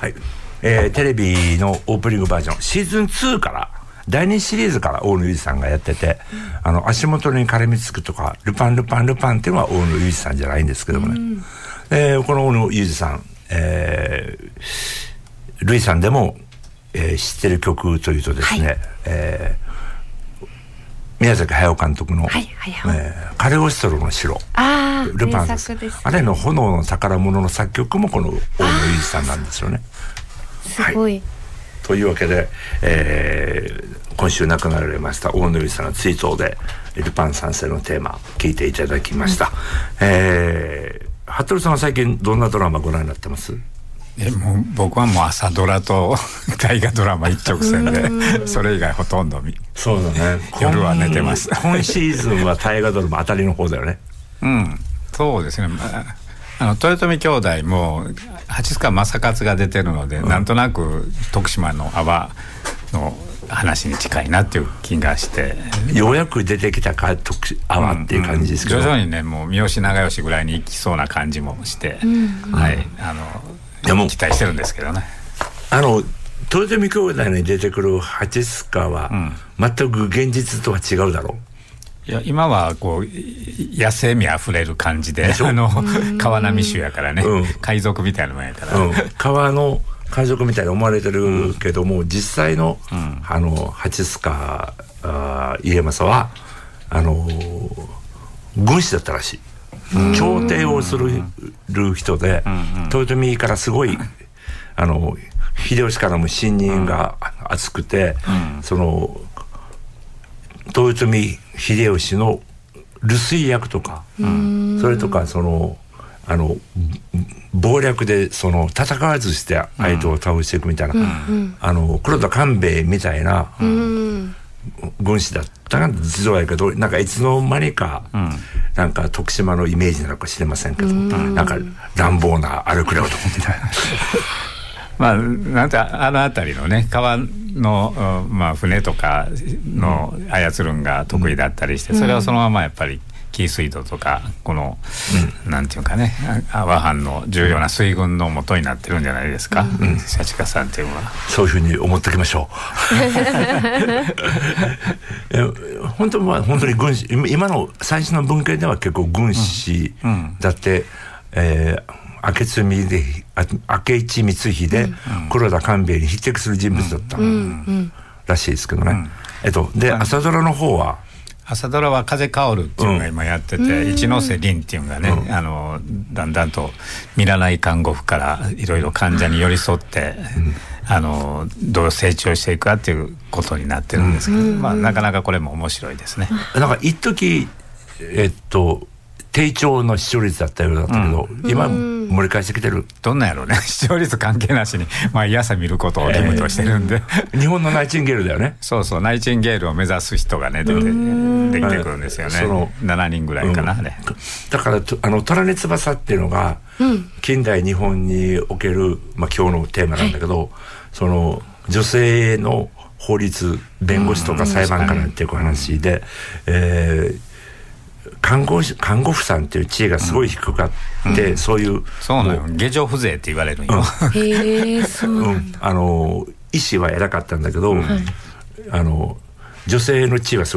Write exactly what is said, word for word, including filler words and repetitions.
はい、えー、テレビのオープニングバージョンシーズンツーからだいにシリーズから大野裕二さんがやってて、あの足元に絡みつくとかルパンルパンルパンっていうのは大野裕二さんじゃないんですけどもね、うん、えー、この大野裕二さん、えー、ルイさんでも、えー、知ってる曲というとですね、はい、えー宮崎駿監督の、はいはいはい、えー、カレオストロの城、 あルパンです、ね、あれの炎の宝物の作曲もこの大野裕二さんなんですよね。 すごい、はい、 というわけで、えー、今週亡くなられました大野裕二さんの追悼でルパン三世のテーマ聞いていただきました、うん、えー、服部さんは最近どんなドラマご覧になってます？ えもう僕はもう朝ドラと大河ドラマ一直線でそれ以外ほとんど見そうだね夜は寝てます。 今シーズンは大河ドラマ当たりの方だよね。 うんそうですね、まあ、あの豊臣兄弟も八塚正勝が出てるので、うん、なんとなく徳島の阿波の話に近いなっていう気がしてようやく出てきたか阿波っていう感じですけど、 うんうん、徐々にねもう三好長慶ぐらいに行きそうな感じもして、うん、はいあのでも期待してるんですけどね。 あの豊臣兄弟に出てくる八塚は、うん、全く現実とは違うだろう。 いや今はこう野生味あふれる感じであの川波種やからね、うん、海賊みたいなもんやから、 うん、川の海賊みたいに思われてるけども、うん、実際の、うん、あの八塚家政はあの軍師だったらしい。朝廷をする人で、うんうん、豊臣からすごいあの秀吉からも信任が厚くて、うん、その豊臣秀吉の留守居役とか、うん、それとかそのあの謀略でその戦わずして相手を倒していくみたいな、うん、あの黒田官兵衛みたいな、うん、軍師だったが実はやけどなんかいつの間にか、うん、なんか徳島のイメージなのか知れませんけど、うん、なんか乱暴な歩くれ男みたいなまあなんてあの辺りのね川の、まあ、船とかの操るんが得意だったりして、うん、それをそのままやっぱり紀伊水道とかこの、うん、なんていうかね阿波藩の重要な水軍の元になってるんじゃないですか、うん、社近さんっていうのは。 そういうふうに思っておきましょう本当は本当に軍師今の最初の文献では結構軍師だって、うんうんえー、明智で明智光秀、うん、黒田官兵衛に匹敵する人物だった、うん、らしいですけどね、うんえっと、で朝ドラの方は朝ドラは風薫るっていうのが今やってて、うん、一ノ瀬凛っていうのがね、うん、あのだんだんと見習い看護婦からいろいろ患者に寄り添って、うん、あのどう成長していくかっていうことになってるんですけど、うんまあ、なかなかこれも面白いですね。 なんか一時えっと低調の視聴率だったようだったけど、うん、今盛り返してきてる。 どんなんやろうね視聴率関係なしに毎朝見ることを義務としてるんで、 えー、日本のナイチンゲールだよね。 そうそうナイチンゲールを目指す人がね出てできてくるんですよね、そのななにんぐらいかな、うん、ね、 だからあの虎根翼っていうのが、うん、近代日本における、まあ、今日のテーマなんだけど、はい、その女性の法律弁護士とか裁判官なんていう話で、うんえー看護師看護婦さんっていう地位がすごい低くあって、うん、そういうそうなの下女風情って言われるんよ、 うん、へえそうなんだ、うん、 あの医師は偉かったんだけど、うん、あの女性の地位はすごい